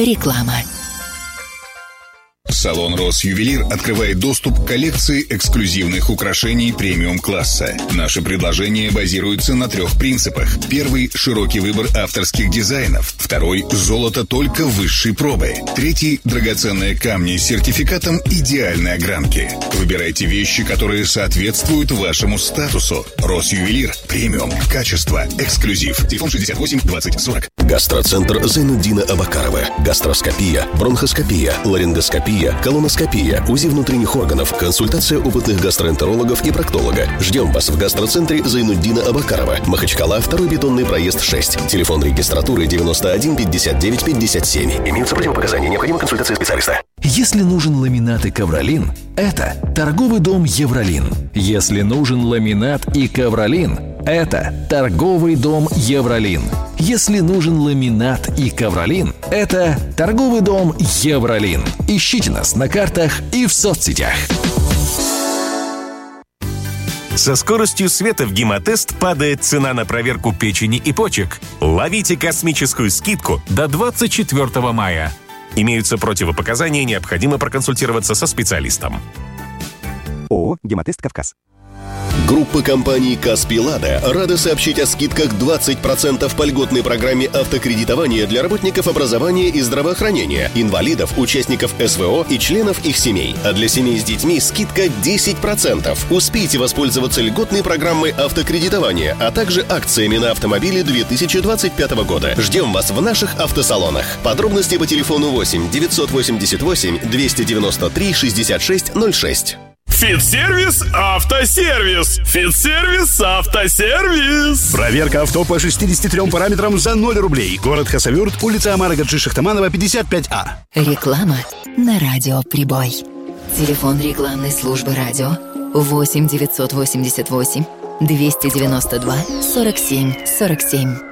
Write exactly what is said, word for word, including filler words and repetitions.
Реклама. Салон «Росювелир» открывает доступ к коллекции эксклюзивных украшений премиум-класса. Наши предложения базируются на трех принципах. Первый – широкий выбор авторских дизайнов. Второй – золото только высшей пробы. Третий – драгоценные камни с сертификатом идеальной огранки. Выбирайте вещи, которые соответствуют вашему статусу. «Росювелир» – премиум, качество, эксклюзив. Телефон шестьдесят восемь двадцать сорок. Гастроцентр Зайнуддина Абакарова. Гастроскопия, бронхоскопия, ларингоскопия, колоноскопия, УЗИ внутренних органов, консультация опытных гастроэнтерологов и проктолога. Ждем вас в гастроцентре Зайнуддина Абакарова. Махачкала, второй бетонный проезд шесть. Телефон регистратуры девяносто один пятьдесят девять пятьдесят семь. Имеются противопоказания. Необходима консультация специалиста. Если нужен ламинат и ковролин, это торговый дом Евролин. Если нужен ламинат и ковролин, это торговый дом Евролин. Если нужен ламинат и ковролин, это торговый дом Евролин. Ищите нас на картах и в соцсетях. Со скоростью света в Гемотест падает цена на проверку печени и почек. Ловите космическую скидку до двадцать четвёртого мая. Имеются противопоказания, необходимо проконсультироваться со специалистом. ООО «Гемотест Кавказ». Группа компаний «Каспий Лада» рада сообщить о скидках двадцать процентов по льготной программе автокредитования для работников образования и здравоохранения, инвалидов, участников СВО и членов их семей. А для семей с детьми скидка десять процентов. Успейте воспользоваться льготной программой автокредитования, а также акциями на автомобили две тысячи двадцать пятого года. Ждем вас в наших автосалонах. Подробности по телефону восемь девятьсот восемьдесят восемь двести девяносто три шестьдесят шесть ноль шесть. Фитсервис Автосервис. Фитсервис Автосервис. Проверка авто по шестидесяти трём параметрам за ноль рублей. Город Хасавюрт, улица Амара Гаджи Шахтаманова, пятьдесят пять А. Реклама на радио «Прибой». Телефон рекламной службы радио восемь девятьсот восемьдесят восемь двести девяносто два сорок семь сорок семь.